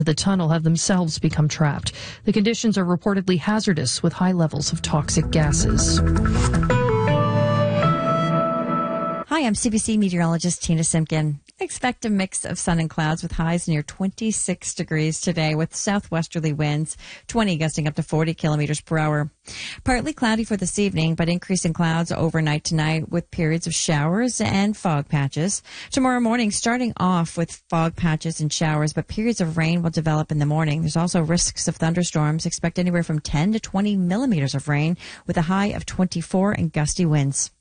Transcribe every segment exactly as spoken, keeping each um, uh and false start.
The tunnel have themselves become trapped. The conditions are reportedly hazardous with high levels of toxic gases. Hi, I'm C B C meteorologist Tina Simpkin. Expect a mix of sun and clouds with highs near twenty-six degrees today with southwesterly winds, twenty gusting up to forty kilometers per hour. Partly cloudy for this evening, but increasing clouds overnight tonight with periods of showers and fog patches. Tomorrow morning, starting off with fog patches and showers, but periods of rain will develop in the morning. There's also risks of thunderstorms. Expect anywhere from ten to twenty millimeters of rain with a high of twenty-four and gusty winds.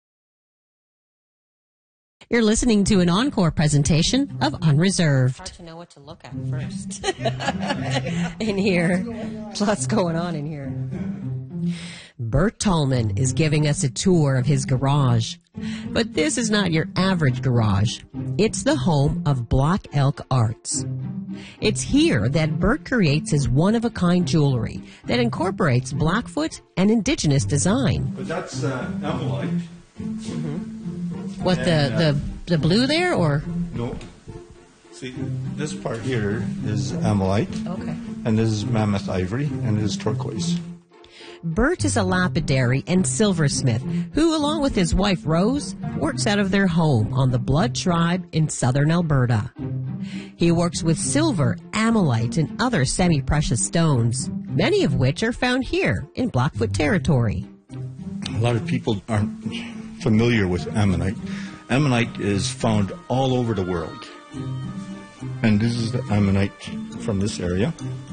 You're listening to an encore presentation of Unreserved. Hard to know what to look at first. In here. There's lots going on in here. Bert Tallman is giving us a tour of his garage. But this is not your average garage. It's the home of Black Elk Arts. It's here that Bert creates his one-of-a-kind jewelry that incorporates Blackfoot and indigenous design. But that's uh, Amalite. Mm-hmm. What, the, the the blue there, or? No. See, this part here is Amalite. Okay. And this is Mammoth Ivory, and this is turquoise. Bert is a lapidary and silversmith who, along with his wife Rose, works out of their home on the Blood Tribe in southern Alberta. He works with silver, amalite, and other semi-precious stones, many of which are found here in Blackfoot territory. A lot of people aren't familiar with ammonite. Ammonite is found all over the world. And this is the ammonite from this area.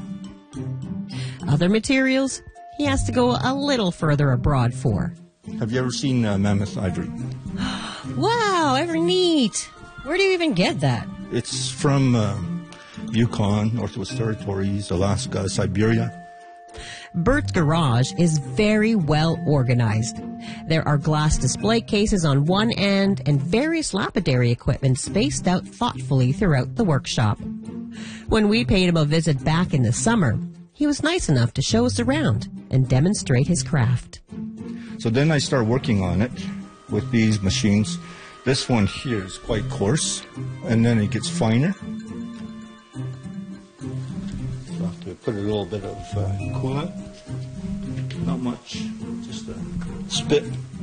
Other materials he has to go a little further abroad for. Have you ever seen uh, Mammoth Ivory? Wow, ever neat. Where do you even get that? It's from uh, Yukon, Northwest Territories, Alaska, Siberia. Bert's garage is very well organized. There are glass display cases on one end and various lapidary equipment spaced out thoughtfully throughout the workshop. When we paid him a visit back in the summer, he was nice enough to show us around and demonstrate his craft. So then I start working on it with these machines. This one here is quite coarse, and then it gets finer. So I have to put a little bit of uh, coolant. Not much, just a spit